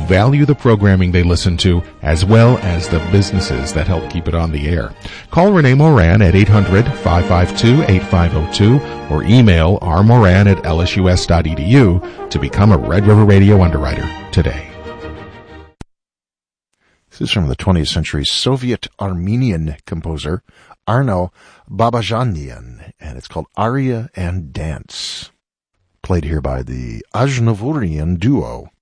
value the programming they listen to, as well as the businesses that help keep it on the air. Call Renee Moran at 800-552-8502 or email rmoran@lsus.edu to become a Red River Radio underwriter today. This is from the 20th century Soviet Armenian composer Arno Babajanian, and it's called Aria and Dance, played here by the Ajnavurian duo.